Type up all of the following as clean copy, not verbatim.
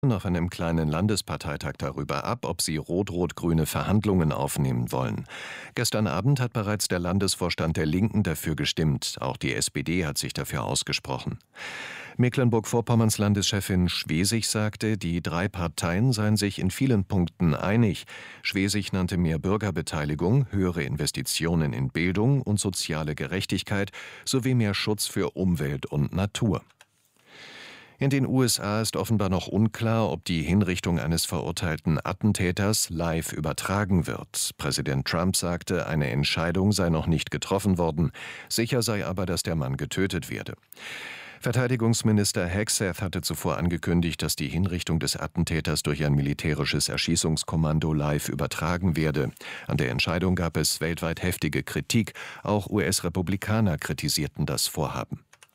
Auf einem kleinen Landesparteitag darüber ab, ob sie rot-rot-grüne Verhandlungen aufnehmen wollen. Gestern Abend hat bereits der Landesvorstand der Linken dafür gestimmt. Auch die SPD hat sich dafür ausgesprochen. Mecklenburg-Vorpommerns Landeschefin Schwesig sagte, die drei Parteien seien sich in vielen Punkten einig. Schwesig nannte mehr Bürgerbeteiligung, höhere Investitionen in Bildung und soziale Gerechtigkeit sowie mehr Schutz für Umwelt und Natur. In den USA ist offenbar noch unklar, ob die Hinrichtung eines verurteilten Attentäters live übertragen wird. Präsident Trump sagte, eine Entscheidung sei noch nicht getroffen worden. Sicher sei aber, dass der Mann getötet werde. Verteidigungsminister Hegseth hatte zuvor angekündigt, dass die Hinrichtung des Attentäters durch ein militärisches Erschießungskommando live übertragen werde. An der Entscheidung gab es weltweit heftige Kritik. Auch US-Republikaner kritisierten das Vorhaben.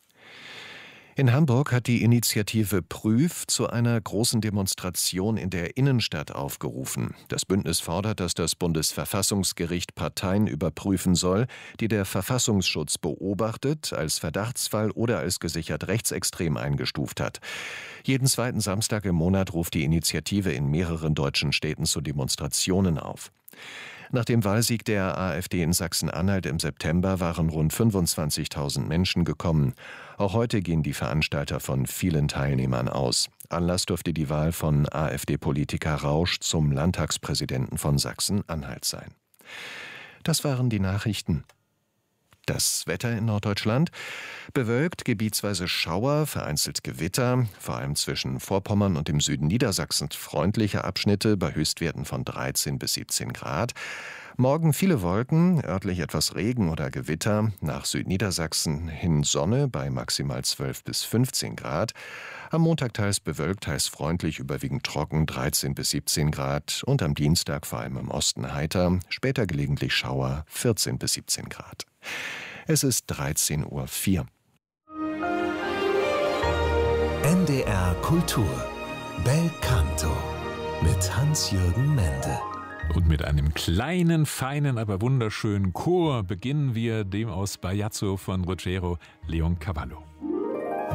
In Hamburg hat die Initiative Prüf zu einer großen Demonstration in der Innenstadt aufgerufen. Das Bündnis fordert, dass das Bundesverfassungsgericht Parteien überprüfen soll, die der Verfassungsschutz beobachtet, als Verdachtsfall oder als gesichert rechtsextrem eingestuft hat. Jeden zweiten Samstag im Monat ruft die Initiative in mehreren deutschen Städten zu Demonstrationen auf. Nach dem Wahlsieg der AfD in Sachsen-Anhalt im September waren rund 25.000 Menschen gekommen. Auch heute gehen die Veranstalter von vielen Teilnehmern aus. Anlass dürfte die Wahl von AfD-Politiker Rausch zum Landtagspräsidenten von Sachsen-Anhalt sein. Das waren die Nachrichten. Das Wetter in Norddeutschland: bewölkt, gebietsweise Schauer, vereinzelt Gewitter, vor allem zwischen Vorpommern und dem Süden Niedersachsens freundliche Abschnitte bei Höchstwerten von 13 bis 17 Grad. Morgen viele Wolken, örtlich etwas Regen oder Gewitter, nach Südniedersachsen hin Sonne bei maximal 12 bis 15 Grad. Am Montag teils bewölkt, teils freundlich, überwiegend trocken, 13 bis 17 Grad. Und am Dienstag vor allem im Osten heiter, später gelegentlich Schauer, 14 bis 17 Grad. Es ist 13:04 Uhr. NDR Kultur. Bel Canto mit Hans-Jürgen Mende. Und mit einem kleinen, feinen, aber wunderschönen Chor beginnen wir, dem aus Bajazzo von Ruggero Leoncavallo.